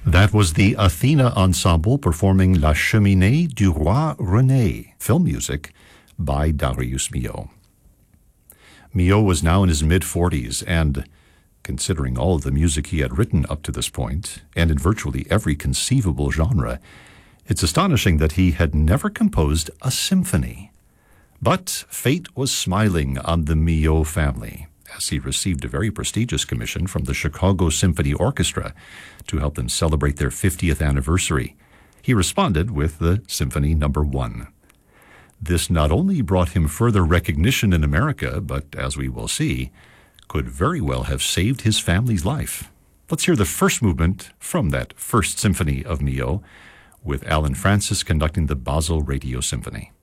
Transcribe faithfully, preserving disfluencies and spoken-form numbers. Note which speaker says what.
Speaker 1: That was the Athena Ensemble performing La Cheminée du Roi René, film music by Darius Milhaud. Milhaud was now in his mid-forties, and considering all of the music he had written up to this point, and in virtually every conceivable genre, it's astonishing that he had never composed a symphony. But fate was smiling on the Milhaud family, as he received a very prestigious commission from the Chicago Symphony Orchestra to help them celebrate their fiftieth anniversary. He responded with the Symphony Number One. This not only brought him further recognition in America, but, as we will see, could very well have saved his family's life. Let's hear the first movement from that first symphony of Milhaud, with Alan Francis conducting the Basel Radio Symphony.